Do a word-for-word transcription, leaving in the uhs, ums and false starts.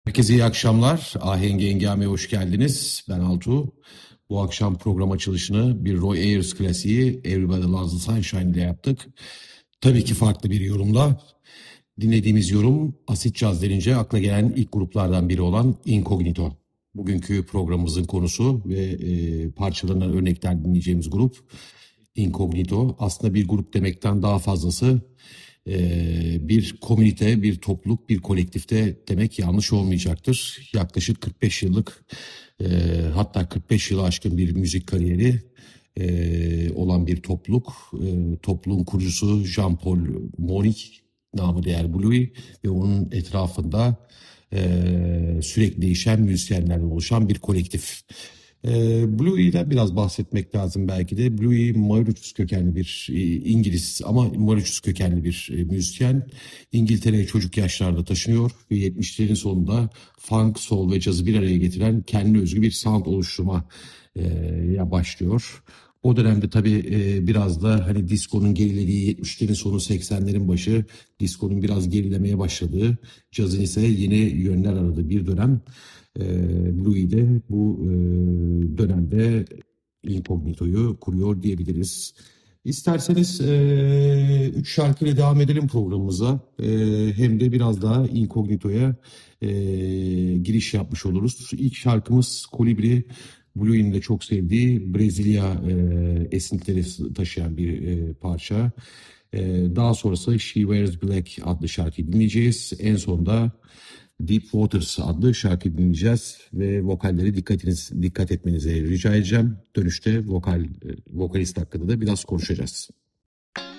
Herkese iyi akşamlar. Ahenk Engame'ye hoş geldiniz. Ben Altuğ. Bu akşam program açılışını bir Roy Ayers klasiği Everybody Loves the Sunshine ile yaptık. Tabii ki farklı bir yorumla. Dinlediğimiz yorum asit caz denince akla gelen ilk gruplardan biri olan Incognito. Bugünkü programımızın konusu ve e, parçalarından örnekler dinleyeceğimiz grup Incognito. Aslında bir grup demekten daha fazlası. Ee, bir komünite, bir topluluk, bir kolektifte demek yanlış olmayacaktır. Yaklaşık kırk beş yıllık e, hatta kırk beş yılı aşkın bir müzik kariyeri e, olan bir topluluk. E, topluluğun kurucusu Jean-Paul Monique, namı değer Bluey ve onun etrafında e, sürekli değişen müzisyenlerden oluşan bir kolektif. E, Bluey'den biraz bahsetmek lazım belki de. Bluey Mauritius kökenli bir e, İngiliz ama Mauritius kökenli bir e, müzisyen. İngiltere'ye çocuk yaşlarda taşınıyor ve yetmişlerin sonunda funk, soul ve cazı bir araya getiren kendine özgü bir sound oluşturma e, ya başlıyor. O dönemde tabii e, biraz da hani diskonun gerilediği yetmişlerin sonu seksenlerin başı diskonun biraz gerilemeye başladığı, cazın ise yeni yönler aradığı bir dönem. E, Bluey de bu e, dönemde Incognito'yu kuruyor diyebiliriz. İsterseniz e, üç şarkıyla devam edelim programımıza. E, hem de biraz daha Incognito'ya e, giriş yapmış oluruz. İlk şarkımız Kolibri. Bluey'nin de çok sevdiği Brezilya e, esintileri taşıyan bir e, parça. E, daha sonrası She Wears Black adlı şarkıyı dinleyeceğiz. En sonda Deep Waters adlı şarkıyı dinleyeceğiz ve vokalleri dikkatiniz dikkat etmenizi rica edeceğim. Dönüşte vokal vokalist hakkında da biraz konuşacağız.